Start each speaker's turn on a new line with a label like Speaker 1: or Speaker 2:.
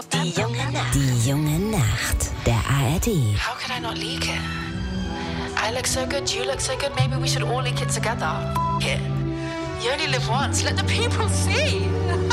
Speaker 1: Die junge Nacht. Der ARD.
Speaker 2: How could I not leak it? I look so good, you look so good, maybe we should all leak it together. It. You only live once, let the people see.